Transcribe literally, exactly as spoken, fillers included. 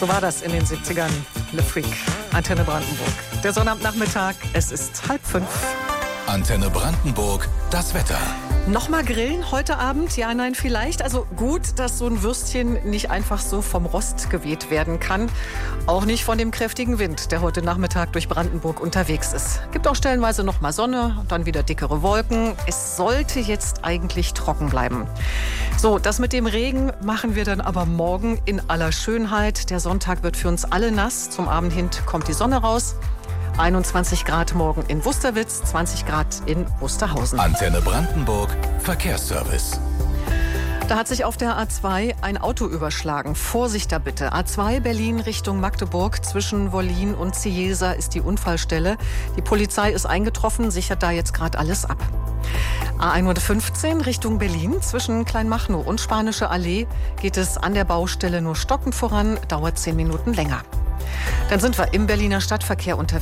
So war das in den siebzigern. Le Freak, Antenne Brandenburg. Der Sonnabendnachmittag, es ist halb fünf. Antenne Brandenburg, das Wetter. Nochmal grillen heute Abend? Ja, nein, vielleicht. Also gut, dass so ein Würstchen nicht einfach so vom Rost geweht werden kann. Auch nicht von dem kräftigen Wind, der heute Nachmittag durch Brandenburg unterwegs ist. Gibt auch stellenweise nochmal Sonne, dann wieder dickere Wolken. Es sollte jetzt eigentlich trocken bleiben. So, das mit dem Regen machen wir dann aber morgen in aller Schönheit. Der Sonntag wird für uns alle nass. Zum Abend hin kommt die Sonne raus. einundzwanzig Grad morgen in Wusterwitz, zwanzig Grad in Wusterhausen. Antenne Brandenburg, Verkehrsservice. Da hat sich auf der A zwei ein Auto überschlagen. Vorsicht da bitte. A zwei Berlin Richtung Magdeburg. Zwischen Wollin und Cieza ist die Unfallstelle. Die Polizei ist eingetroffen, sichert da jetzt gerade alles ab. A hundertfünfzehn Richtung Berlin. Zwischen Kleinmachnow und Spanische Allee geht es an der Baustelle nur stockend voran. Dauert zehn Minuten länger. Dann sind wir im Berliner Stadtverkehr unterwegs.